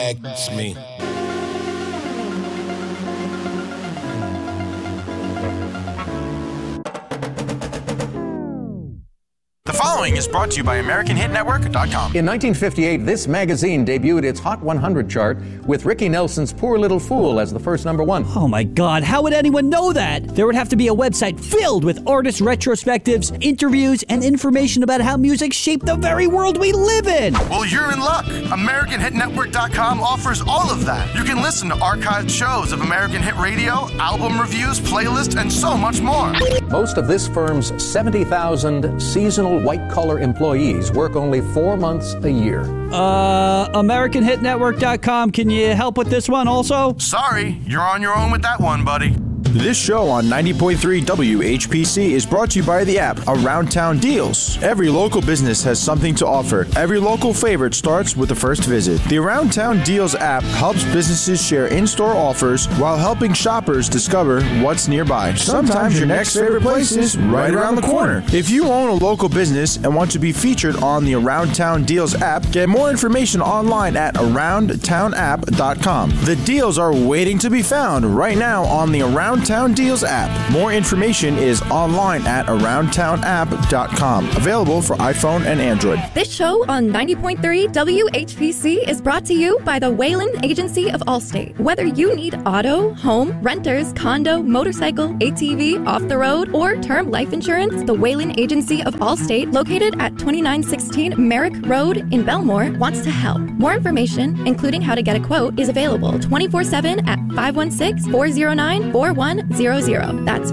bag. It's me. The following is brought to you by AmericanHitNetwork.com. In 1958, this magazine debuted its Hot 100 chart with Ricky Nelson's Poor Little Fool as the first number one. Oh my God, how would anyone know that? There would have to be a website filled with artist retrospectives, interviews, and information about how music shaped the very world we live in. Well, you're in luck. AmericanHitNetwork.com offers all of that. You can listen to archived shows of American Hit Radio, album reviews, playlists, and so much more. Most of this firm's 70,000 seasonal white-collar employees work only 4 months a year. AmericanHitNetwork.com, can you help with this one also? Sorry, you're on your own with that one, buddy. This show on 90.3 WHPC is brought to you by the app Around Town Deals. Every local business has something to offer. Every local favorite starts with the first visit. The Around Town Deals app helps businesses share in-store offers while helping shoppers discover what's nearby. Sometimes your next favorite place is right around the corner. If you own a local business and want to be featured on the Around Town Deals app, get more information online at AroundTownApp.com. The deals are waiting to be found right now on the Around Town Deals app. More information is online at AroundTownApp.com. Available for iPhone and Android. This show on 90.3 WHPC is brought to you by the Wayland Agency of Allstate. Whether you need auto, home, renters, condo, motorcycle, ATV, off the road, or term life insurance, the Wayland Agency of Allstate, located at 2916 Merrick Road in Belmore, wants to help. More information, including how to get a quote, is available 24/7 at 516-409-4100. That's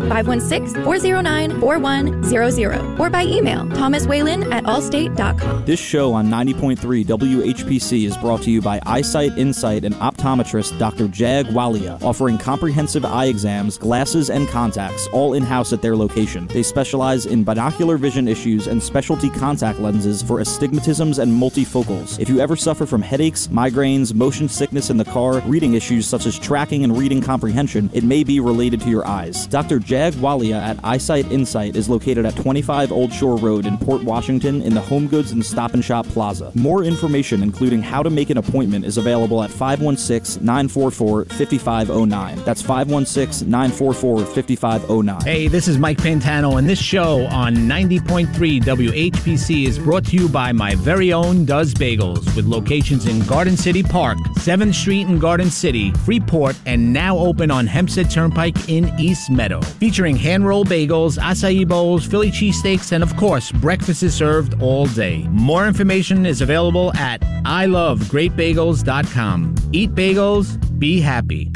516-409-4100. Or by email, thomaswhalen@allstate.com. This show on 90.3 WHPC is brought to you by Eyesight Insight and optometrist Dr. Jag Walia, offering comprehensive eye exams, glasses, and contacts, all in-house at their location. They specialize in binocular vision issues and specialty contact lenses for astigmatisms and multifocals. If you ever suffer from headaches, migraines, motion sickness in the car, reading issues such as tracking and reading comprehension, it may be related to your eyes. Dr. Jag Walia at Eyesight Insight is located at 25 Old Shore Road in Port Washington in the Home Goods and Stop and Shop Plaza. More information, including how to make an appointment, is available at 516-944-5509. That's 516-944-5509. Hey, this is Mike Pantano, and this show on 90.3 WHPC is brought to you by my very own Does Bagels, with locations in Garden City Park, 7th Street in Garden City, Freeport, and now open on Hempstead Turnpike in East Meadow. Featuring hand-rolled bagels, acai bowls, Philly cheesesteaks, and of course, breakfast is served all day. More information is available at ilovegreatbagels.com. Eat bagels, be happy.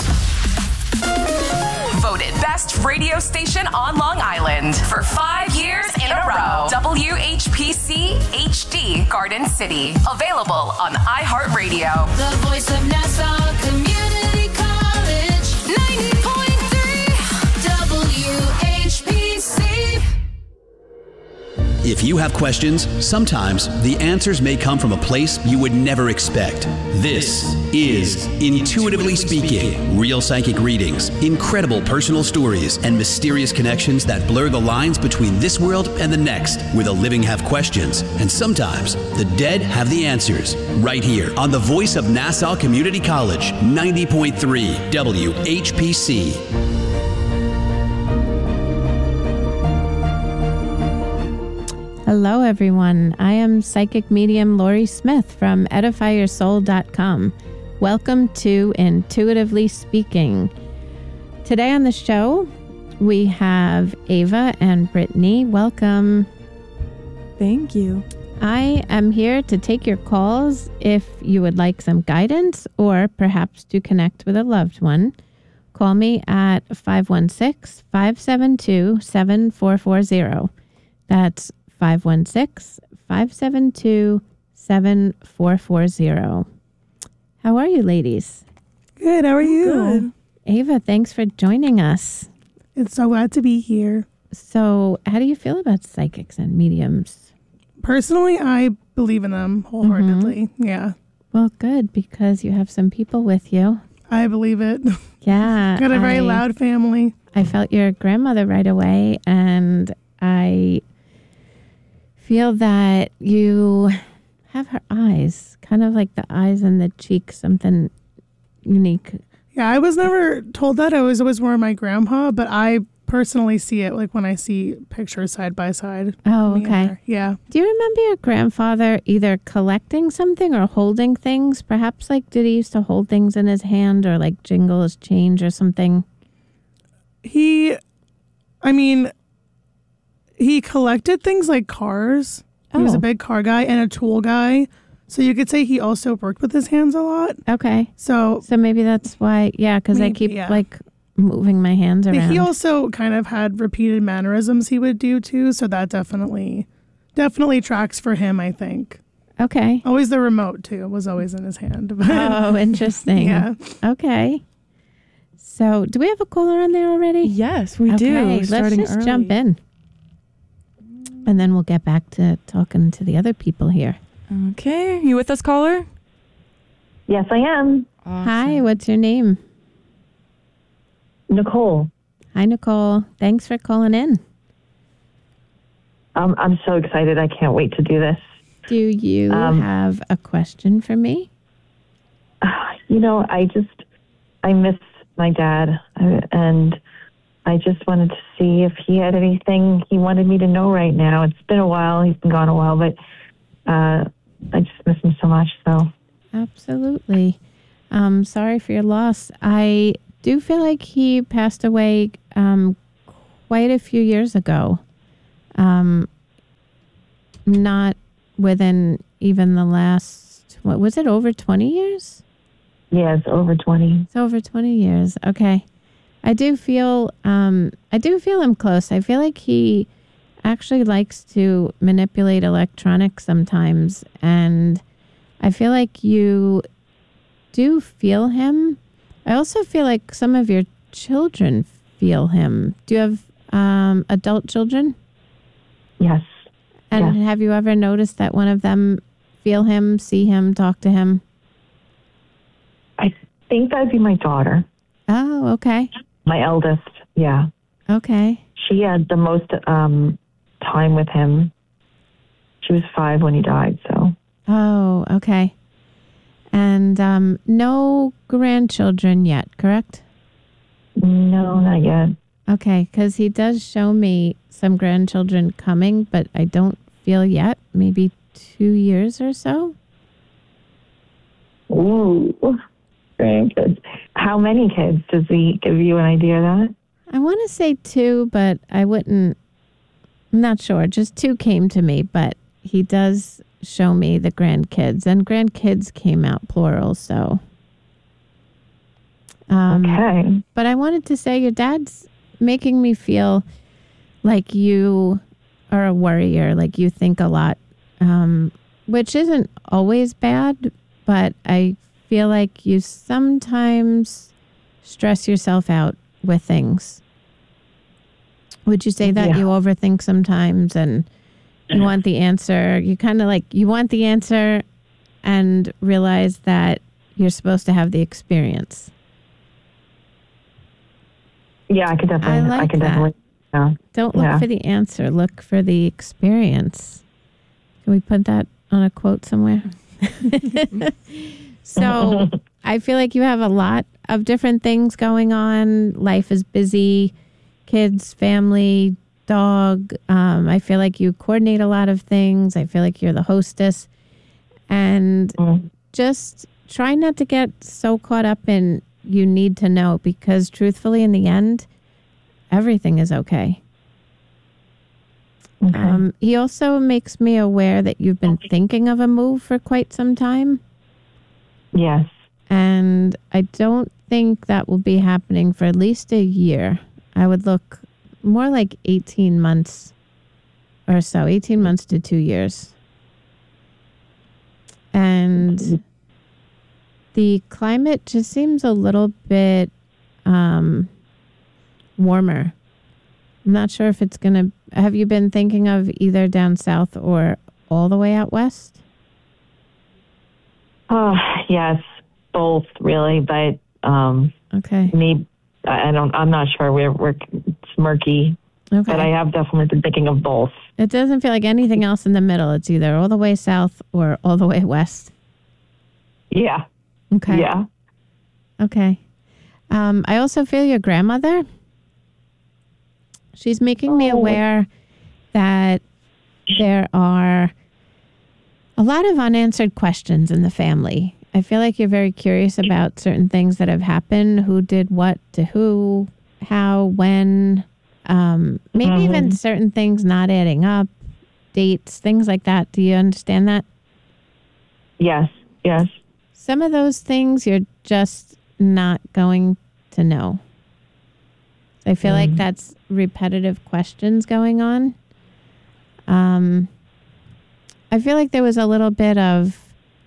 Voted best radio station on Long Island for 5 years in a row. WHPC HD Garden City. Available on iHeartRadio. The voice of Nassau Community College. 90.3 WHPC. If you have questions, sometimes the answers may come from a place you would never expect. This is Intuitively Speaking. Real psychic readings, incredible personal stories, and mysterious connections that blur the lines between this world and the next, where the living have questions, and sometimes the dead have the answers. Right here on the voice of Nassau Community College, 90.3 WHPC. Hello, everyone. I am psychic medium Lori Smith from edifyyoursoul.com. Welcome to Intuitively Speaking. Today on the show, we have Ava and Brittany. Welcome. Thank you. I am here to take your calls if you would like some guidance or perhaps to connect with a loved one. Call me at 516-572-7440. That's 516-572-7440. How are you, ladies? Good. How are you? Good. Ava, thanks for joining us. It's so glad to be here. So, how do you feel about psychics and mediums? Personally, I believe in them wholeheartedly. Mm-hmm. Yeah. Well, good, because you have some people with you. I believe it. Yeah. Got a very loud family. I felt your grandmother right away, and I feel that you have her eyes, kind of like the eyes and the cheeks, something unique. Yeah, I was never told that. I was always more my grandpa, but I personally see it like when I see pictures side by side. Oh, Me and okay. her. Yeah. Do you remember your grandfather either collecting something or holding things? Perhaps like did he used to hold things in his hand or like jingle his change or something? He collected things like cars. He was a big car guy and a tool guy. So you could say he also worked with his hands a lot. Okay. So maybe that's why, yeah, because I keep like moving my hands But around. he also kind of had repeated mannerisms he would do too. So that definitely tracks for him, I think. Okay. Always the remote too was always in his hand. Oh, interesting. Yeah. Okay. So do we have a caller on there already? Yes, we do. Let's just jump in. And then we'll get back to talking to the other people here. Okay. You with us, caller? Yes, I am. Awesome. Hi, what's your name? Nicole. Hi, Nicole. Thanks for calling in. I'm so excited. I can't wait to do this. Do you have a question for me? I miss my dad, and I just wanted to see if he had anything he wanted me to know right now. It's been a while. He's been gone a while, but I just miss him so much. So Absolutely. Sorry for your loss. I do feel like he passed away quite a few years ago. Not within even the last, what was it, over 20 years? yeah, it's over 20. It's over 20 years. Okay. I do feel him close. I feel like he actually likes to manipulate electronics sometimes, and I feel like you do feel him. I also feel like some of your children feel him. Do you have adult children? Yes. And have you ever noticed that one of them feel him, see him, talk to him? I think that'd be my daughter. Oh, okay. My eldest, yeah. Okay. She had the most time with him. She was 5 when he died, so. Oh, okay. And no grandchildren yet, correct? No, not yet. Okay, because he does show me some grandchildren coming, but I don't feel yet. Maybe 2 years or so. Ooh, grandkids. How many kids? Does he give you an idea of that? I want to say 2, but I'm not sure. Just 2 came to me, but he does show me the grandkids, and grandkids came out plural, so. Okay. But I wanted to say your dad's making me feel like you are a worrier, like you think a lot, which isn't always bad, but I feel like you sometimes stress yourself out with things. Would you say that you overthink sometimes and you want the answer? You kind of like, you want the answer and realize that you're supposed to have the experience. Yeah, I can definitely. Yeah. Don't look for the answer. Look for the experience. Can we put that on a quote somewhere? So I feel like you have a lot of different things going on. Life is busy. Kids, family, dog. I feel like you coordinate a lot of things. I feel like you're the hostess. And just try not to get so caught up in you need to know, because truthfully, in the end, everything is okay. He also makes me aware that you've been thinking of a move for quite some time. Yes. And I don't think that will be happening for at least a year. I would look more like 18 months or so, 18 months to 2 years. And the climate just seems a little bit warmer. I'm not sure if it's going to... Have you been thinking of either down south or all the way out west? Oh, yes, both really, but okay. Me, I'm not sure. It's murky. Okay. But I have definitely been thinking of both. It doesn't feel like anything else in the middle. It's either all the way south or all the way west. Yeah. Okay. Yeah. Okay. I also feel your grandmother. She's making me aware that there are a lot of unanswered questions in the family. I feel like you're very curious about certain things that have happened, who did what to who, how, when, maybe even certain things not adding up, dates, things like that. Do you understand that? Yes. Yes. Some of those things you're just not going to know. I feel like that's repetitive questions going on. I feel like there was a little bit of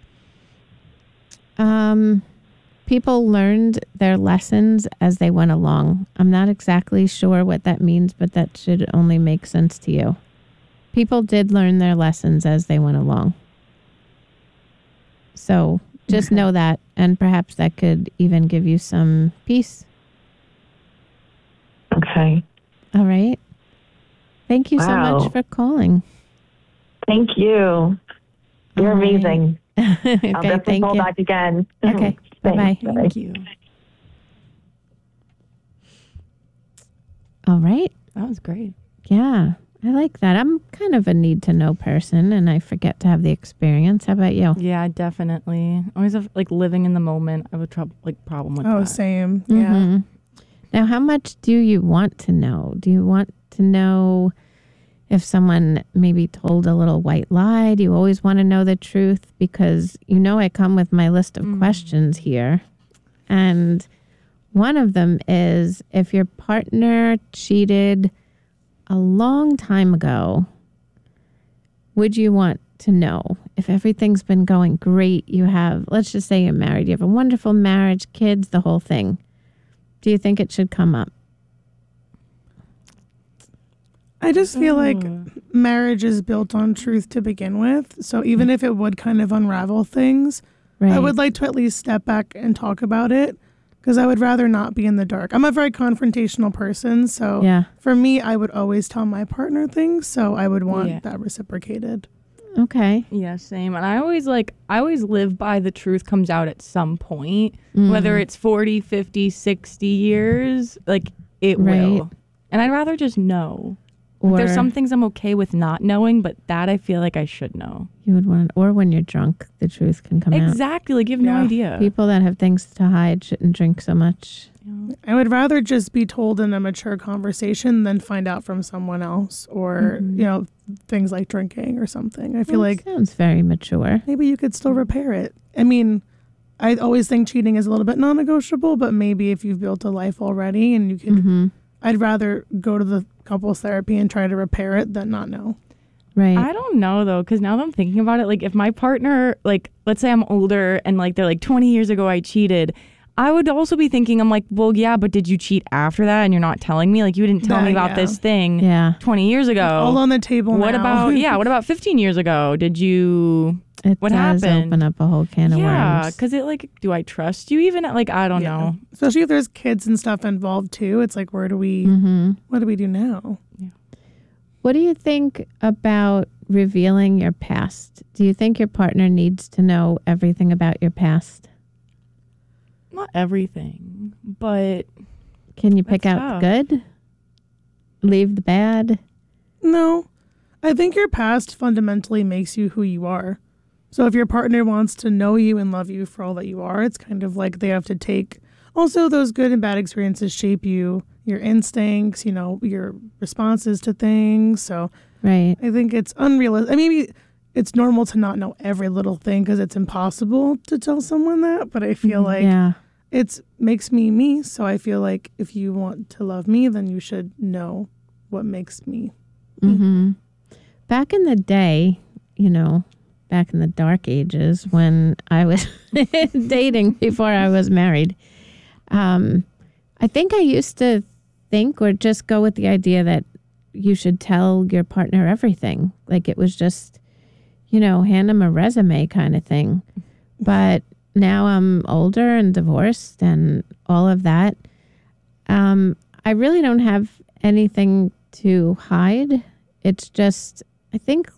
people learned their lessons as they went along. I'm not exactly sure what that means, but that should only make sense to you. People did learn their lessons as they went along. So just know that, and perhaps that could even give you some peace. Okay. All right. Thank you so much for calling. Thank you. You're amazing. Okay, I'll definitely call back again. Okay. Bye-bye. Thank you. All right. That was great. Yeah, I like that. I'm kind of a need-to-know person, and I forget to have the experience. How about you? Yeah, definitely. I always have, like, living in the moment. I have a problem with that. Oh, same. Yeah. Mhm. Now, how much do you want to know? Do you want to know if someone maybe told a little white lie? Do you always want to know the truth? Because you know I come with my list of questions here. And one of them is, if your partner cheated a long time ago, would you want to know? If everything's been going great, you have, let's just say you're married, you have a wonderful marriage, kids, the whole thing. Do you think it should come up? I just feel like marriage is built on truth to begin with. So even if it would kind of unravel things, I would like to at least step back and talk about it, because I would rather not be in the dark. I'm a very confrontational person. So for me, I would always tell my partner things. So I would want that reciprocated. Okay. Yeah, same. And I always live by the truth comes out at some point, whether it's 40, 50, 60 years, like it will. And I'd rather just know. Like, there's some things I'm okay with not knowing, but that I feel like I should know. You would want, or when you're drunk, the truth can come out. Exactly. Like, you have no idea. People that have things to hide shouldn't drink so much. I would rather just be told in a mature conversation than find out from someone else, or, you know, things like drinking or something. I feel like sounds very mature. Maybe you could still repair it. I mean, I always think cheating is a little bit non-negotiable, but maybe if you've built a life already and you can, I'd rather go to the couples therapy and try to repair it than not know. Right. I don't know, though, because now that I'm thinking about it, like, if my partner, like, let's say I'm older and, like, they're like, 20 years ago I cheated, I would also be thinking, I'm like, well, yeah, but did you cheat after that and you're not telling me? Like, you didn't tell me about this thing 20 years ago. All on the table What now. what about 15 years ago? Did you... what does happened? Open up a whole can of worms. Yeah, because it, like, do I trust you even? Like, I don't know. Especially if there's kids and stuff involved, too. It's like, where do we... What do we do now? What do you think about revealing your past? Do you think your partner needs to know everything about your past? Not everything, but... Can you pick out the good? Leave the bad? No. I think your past fundamentally makes you who you are. So if your partner wants to know you and love you for all that you are, it's kind of like they have to take... Also, those good and bad experiences shape you, your instincts, you know, your responses to things. So I think it's unrealistic. I mean, maybe it's normal to not know every little thing because it's impossible to tell someone that. But I feel like it makes me me. So I feel like if you want to love me, then you should know what makes me. Back in the day, you know, back in the dark ages when I was dating before I was married, I think I used to think or just go with the idea that you should tell your partner everything. Like it was just, you know, hand them a resume kind of thing. But now I'm older and divorced and all of that. I really don't have anything to hide. it's just, I think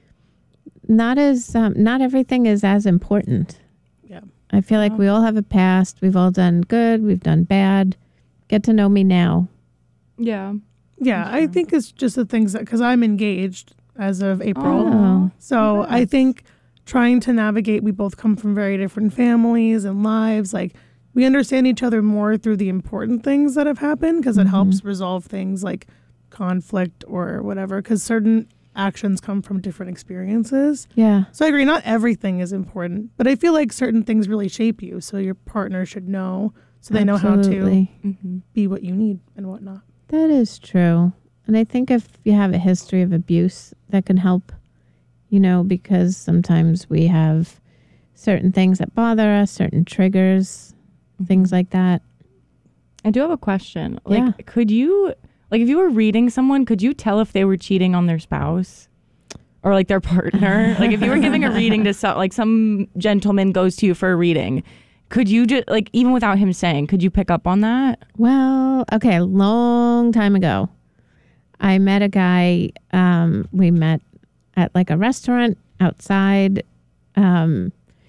not everything is as important. Yeah. I feel like we all have a past. We've all done good. We've done bad. Get to know me now. Yeah. Yeah, I think it's just the things that, because I'm engaged as of April. Oh. So I think trying to navigate, we both come from very different families and lives. Like, we understand each other more through the important things that have happened because it helps resolve things like conflict or whatever, because certain actions come from different experiences. Yeah. So I agree, not everything is important, but I feel like certain things really shape you. So your partner should know, so they know how to be what you need and whatnot. That is true. And I think if you have a history of abuse, that can help, because sometimes we have certain things that bother us, certain triggers, things like that. I do have a question. Could you, if you were reading someone, could you tell if they were cheating on their spouse or their partner? If you were giving a reading to some gentleman goes to you for a reading, could you just, even without him saying, could you pick up on that? Well, okay, a long time ago, I met a guy, we met at a restaurant outside, and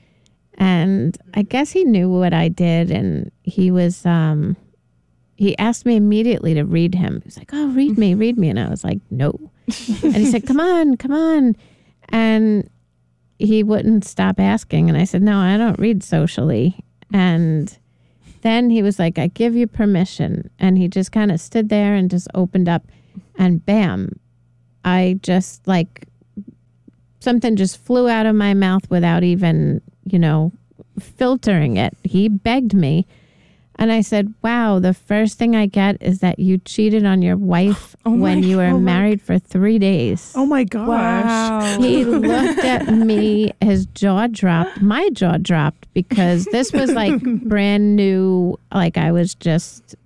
I guess he knew what I did, and he was, he asked me immediately to read him. He was like, oh, read me. And I was like, no. And he said, come on. And he wouldn't stop asking. And I said, no, I don't read socially. And then he was like, I give you permission. And he just kind of stood there and just opened up, and bam, I just something just flew out of my mouth without even, filtering it. He begged me. And I said, wow, the first thing I get is that you cheated on your wife when you were married for 3 days. Oh my gosh. Wow. He looked at me, his jaw dropped, my jaw dropped, because this was brand new. I was just,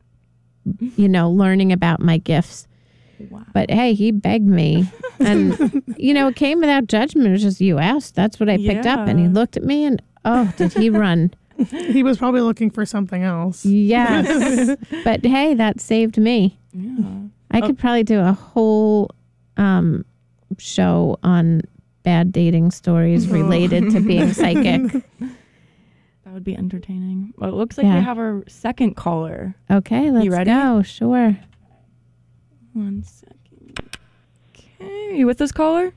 learning about my gifts. Wow. But hey, he begged me. And, it came without judgment. It was just, you asked. That's what I picked up. And he looked at me and, oh, did he run? He was probably looking for something else. Yes. But hey, that saved me. Yeah. I could probably do a whole show on bad dating stories related to being psychic. That would be entertaining. Well, it looks like we have our second caller. Okay, let's you ready? go. Sure. 1 second. Okay, you with us, caller?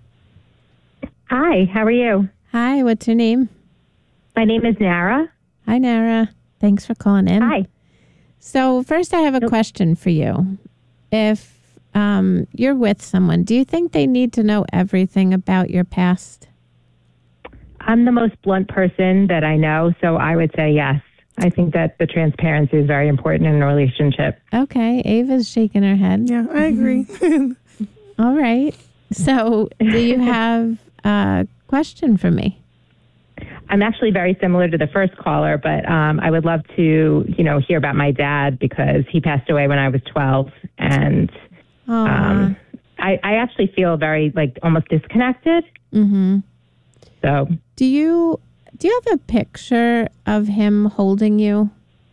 Hi, how are you? Hi, what's your name? My name is Nara. Hi, Nara. Thanks for calling in. Hi. So first I have a question for you. If you're with someone, do you think they need to know everything about your past? I'm the most blunt person that I know, so I would say yes. I think that the transparency is very important in a relationship. Okay. Ava's shaking her head. Yeah, I agree. All right. So do you have a question for me? I'm actually very similar to the first caller, but I would love to, hear about my dad because he passed away when I was 12. And I actually feel very, almost disconnected. Mm-hmm. So do you have a picture of him holding you?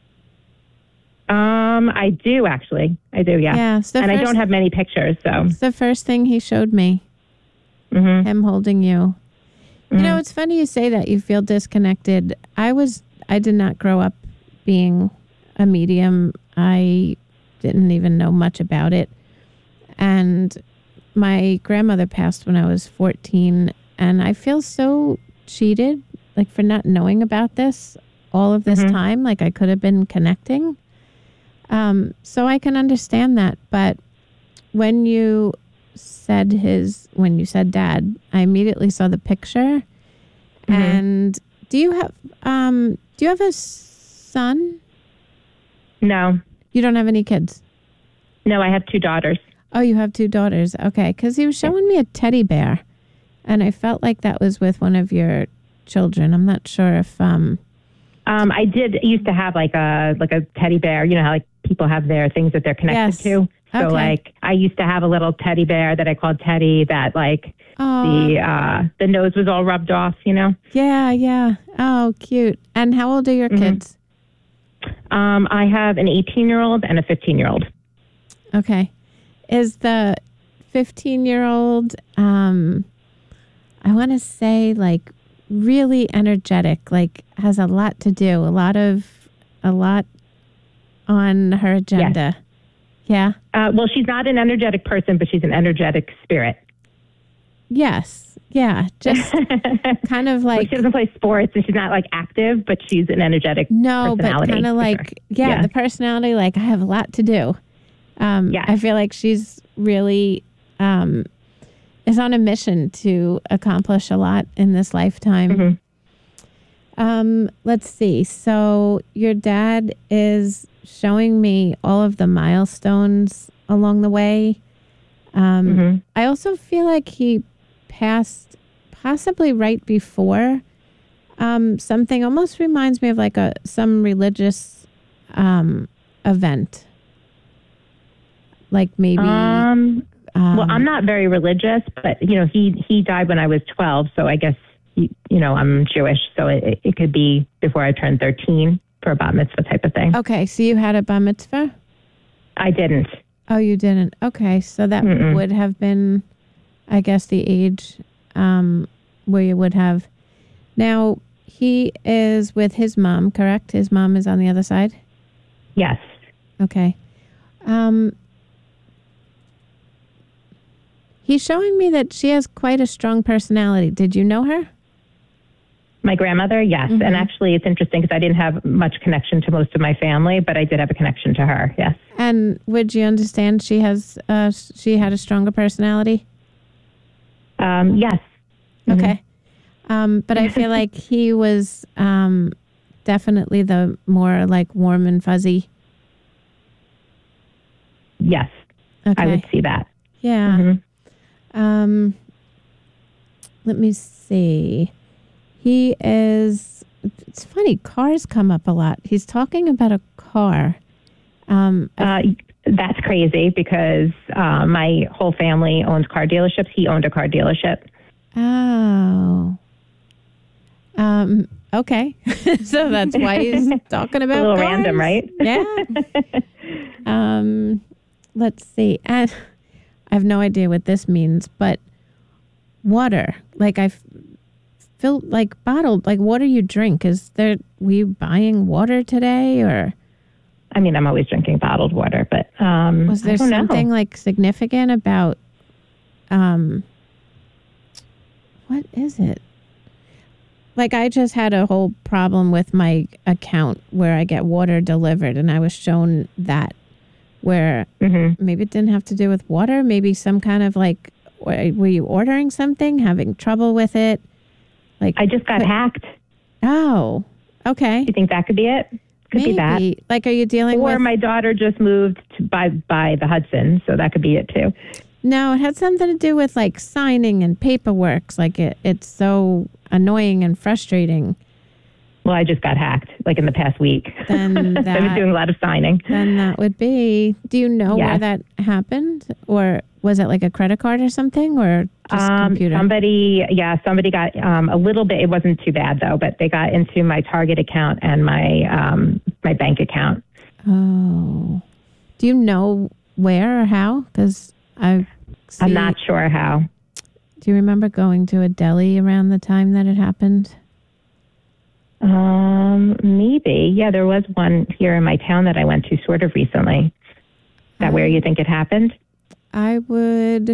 I do, actually. I do, yeah. Yeah. And I don't have many pictures, so. It's the first thing he showed me. Mm-hmm. Him holding you. Mm-hmm. It's funny you say that you feel disconnected. I did not grow up being a medium. I didn't even know much about it. And my grandmother passed when I was 14, and I feel so cheated, for not knowing about this all of this time. I could have been connecting. So I can understand that. But when you said dad, I immediately saw the picture. And do you have a son? No. You don't have any kids? No, I have 2 daughters. Oh, you have 2 daughters. Okay. Because he was showing me a teddy bear, and I felt like that was with one of your children. I'm not sure if I used to have a teddy bear. You know how people have their things that they're connected to. So I used to have a little teddy bear that I called Teddy that the nose was all rubbed off, Yeah. Oh, cute. And how old are your kids? I have an 18-year-old and a 15-year-old. Okay. Is the 15-year-old. I want to say like really energetic, like has a lot to do, a lot on her agenda. Yes. Yeah. Well, she's not an energetic person, but she's an energetic spirit. Yes. Yeah. Just kind of like. Well, she doesn't play sports and she's not like active, but she's an energetic personality. But kind of like, the personality, like I have a lot to do. I feel like she's really is on a mission to accomplish a lot in this lifetime. Let's see. So your dad is showing me all of the milestones along the way. I also feel like he passed possibly right before something almost reminds me of like some religious event. Like maybe well, I'm not very religious, but he died when I was 12, so I guess I'm Jewish, so it could be before I turned 13 for a bat mitzvah type of thing. Okay, so you had a bat mitzvah? I didn't. Oh, you didn't. Okay, so that would have been, I guess, the age where you would have. Now, he is with his mom, correct? His mom is on the other side? Yes. Okay. He's showing me that she has quite a strong personality. Did you know her? My grandmother, yes. And actually, it's interesting because I didn't have much connection to most of my family, but I did have a connection to her, yes. And would you understand she had a stronger personality? Yes. Okay. But I feel like he was definitely the more like warm and fuzzy. Yes. Okay. I would see that. Yeah. Let me see. He is, it's funny, cars come up a lot. He's talking about a car. That's crazy because my whole family owns car dealerships. He owned a car dealership. Oh. Okay. So that's why he's talking about a little cars. random, right? Yeah. Let's see. And I have no idea what this means, but water. Like I filled like bottled, like water you drink. Were you buying water today or? I mean, I'm always drinking bottled water, but was there something like significant about what is it? Like I just had a whole problem with my account where I get water delivered and I was shown that where maybe it didn't have to do with water, maybe some kind of like, were you ordering something, having trouble with it? Like I just got hacked. Oh, okay. You think that could be it? Could be that. Like, are you dealing with? Or my daughter just moved to by the Hudson, so that could be it too. No, it had something to do with like signing and paperwork. Like it's so annoying and frustrating. Well, I just got hacked like in the past week. Then I was doing a lot of signing. Then that would be. Do you know where that happened, or was it like a credit card or something, or just computer? Somebody got a little bit. It wasn't too bad though, but they got into my Target account and my my bank account. Oh, do you know where or how? Because I'm not sure how. Do you remember going to a deli around the time that it happened? Maybe. Yeah, there was one here in my town that I went to sort of recently. Is that where you think it happened? I would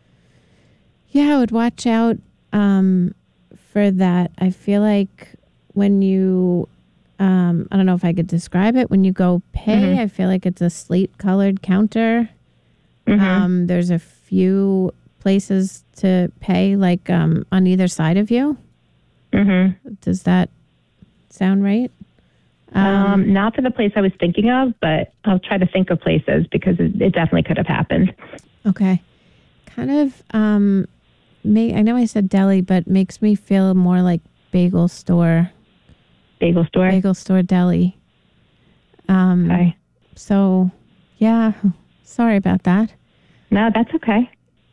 watch out for that. I feel like when you, I don't know if I could describe it. When you go pay, I feel like it's a slate colored counter. There's a few places to pay, like on either side of you. Does that sound right? Not for the place I was thinking of, but I'll try to think of places because it definitely could have happened. Okay. Kind of, I know I said deli, but makes me feel more like bagel store. Bagel store? Bagel store deli. Okay. So, yeah, sorry about that. No, that's okay.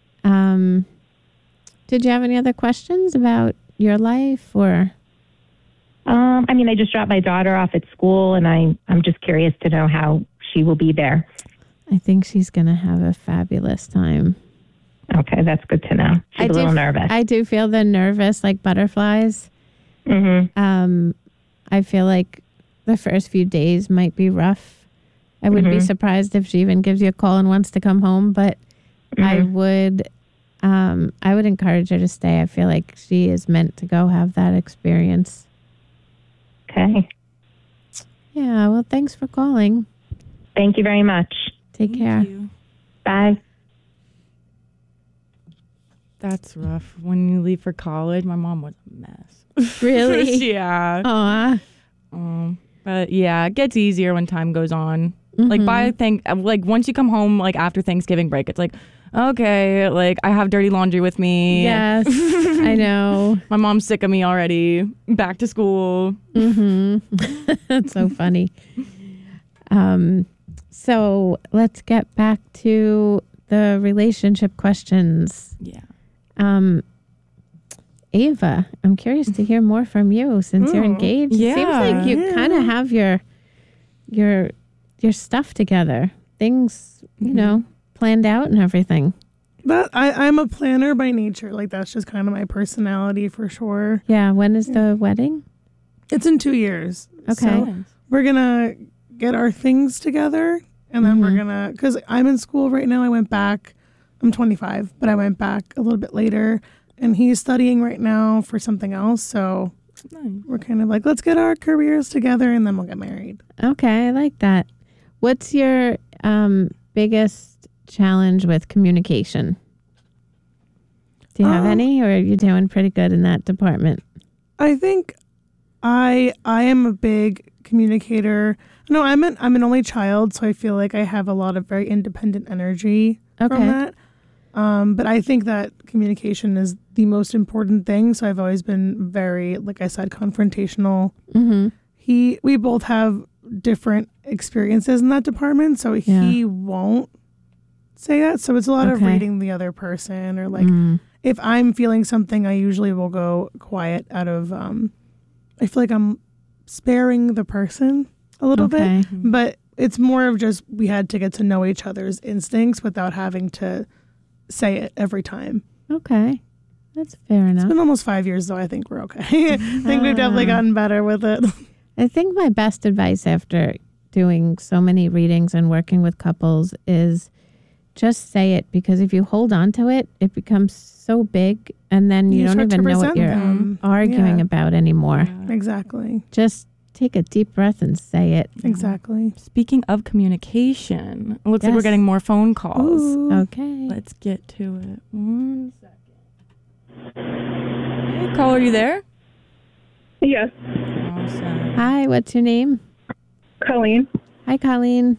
Did you have any other questions about your life or? I mean, I just dropped my daughter off at school, and I'm just curious to know how she will be there. I think she's going to have a fabulous time. Okay, that's good to know. She's a little nervous. I do feel the nervous, like butterflies. Mm-hmm. I feel like the first few days might be rough. I wouldn't be surprised if she even gives you a call and wants to come home, but I would encourage her to stay. I feel like she is meant to go have that experience. Okay. Yeah, well, thanks for calling. Thank you very much. Take care. Bye. That's rough. When you leave for college, my mom was a mess. Really? Yeah. Aw. But yeah, it gets easier when time goes on. Like once you come home, like after Thanksgiving break, it's like, okay, like I have dirty laundry with me. Yes, I know. My mom's sick of me already. Back to school. That's so funny. So let's get back to the relationship questions. Yeah. Ava, I'm curious to hear more from you since you're engaged. Yeah. It seems like you kind of have your stuff together. Things, you know, planned out and everything. But I'm a planner by nature. Like, that's just kind of my personality for sure. Yeah. When is the wedding? It's in 2 years. Okay. So we're going to get our things together. And then we're going to, because I'm in school right now. I went back. I'm 25, but I went back a little bit later. And he's studying right now for something else. So we're kind of like, let's get our careers together and then we'll get married. Okay. I like that. What's your biggest challenge with communication? Do you have any, or are you doing pretty good in that department? I think I am a big communicator. No, I'm an only child, so I feel like I have a lot of very independent energy from that. But I think that communication is the most important thing. So I've always been very, like I said, confrontational. We both have different experiences in that department, so he won't say that. So it's a lot of reading the other person, or like if I'm feeling something, I usually will go quiet out of I feel like I'm sparing the person a little bit, but it's more of just we had to get to know each other's instincts without having to say it every time. Okay. That's fair enough. It's been almost 5 years, though. I think we're okay. I think we've definitely gotten better with it. I think my best advice after doing so many readings and working with couples is just say it, because if you hold on to it, it becomes so big and then you don't even know what you're arguing about anymore. Exactly. Just take a deep breath and say it. Exactly. Speaking of communication, it looks like we're getting more phone calls. Ooh. Okay. Let's get to it. 1 second. Hey, caller, are you there? Yes. Awesome. Hi, what's your name? Colleen. Hi, Colleen.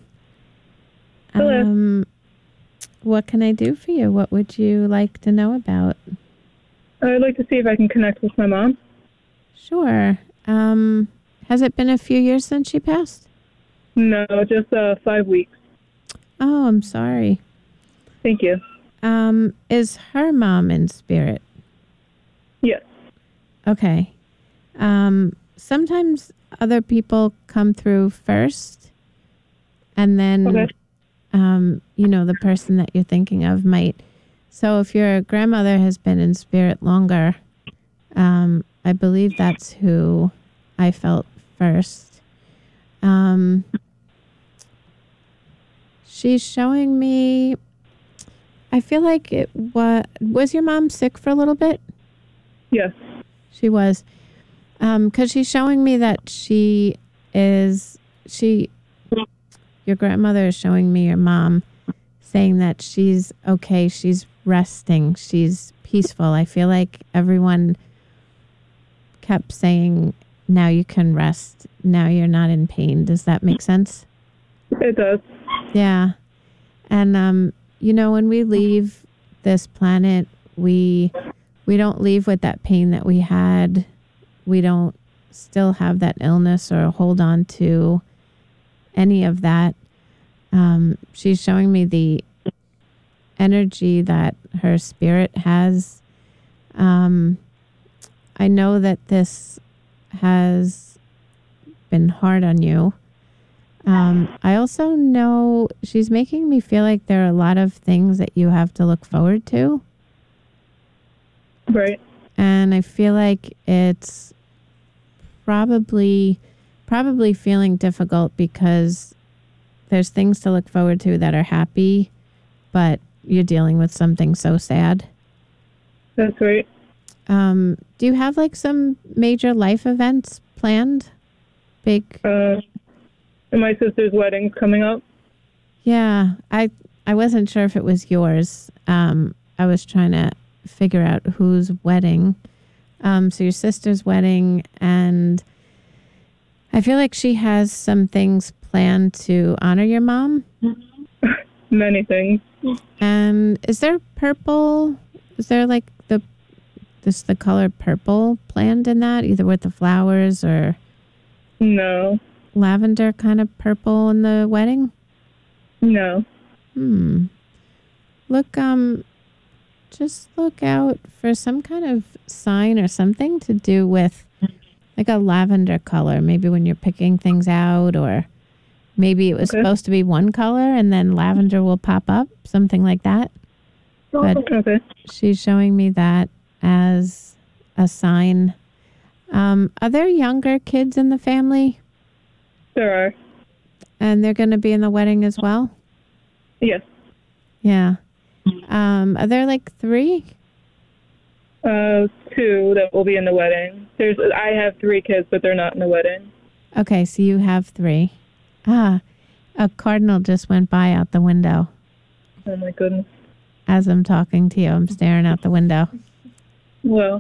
Hello. What can I do for you? What would you like to know about? I'd like to see if I can connect with my mom. Sure. Has it been a few years since she passed? No, just 5 weeks. Oh, I'm sorry. Thank you. Is her mom in spirit? Yes. Okay. Sometimes other people come through first, and then, the person that you're thinking of might. So if your grandmother has been in spirit longer, I believe that's who I felt first. She's showing me, I feel like it was your mom sick for a little bit? Yes. She was. Because she's showing me that your grandmother is showing me your mom, saying that she's okay, she's resting, she's peaceful. I feel like everyone kept saying, now you can rest, now you're not in pain. Does that make sense? It does. Yeah. And, when we leave this planet, we don't leave with that pain that we had. We don't still have that illness or hold on to any of that. She's showing me the energy that her spirit has. I know that this has been hard on you. I also know she's making me feel like there are a lot of things that you have to look forward to. Right. And I feel like it's probably feeling difficult because there's things to look forward to that are happy, but you're dealing with something so sad. That's right. Do you have like some major life events planned? Big? My sister's wedding's coming up. Yeah. I wasn't sure if it was yours. I was trying to figure out whose wedding. So your sister's wedding, and I feel like she has some things planned to honor your mom. Many things. And is there purple? Is there like the color purple planned in that, either with the flowers or no lavender kind of purple in the wedding? No. Look, just look out for some kind of sign or something to do with like a lavender color. Maybe when you're picking things out, or maybe it was supposed to be one color and then lavender will pop up, something like that. But she's showing me that as a sign. Are there younger kids in the family? There are. And they're going to be in the wedding as well? Yes. Yeah. Are there like 3? 2 that will be in the wedding. I have 3 kids, but they're not in the wedding. Okay, so you have 3. A cardinal just went by out the window. Oh my goodness. As I'm talking to you, I'm staring out the window. Well,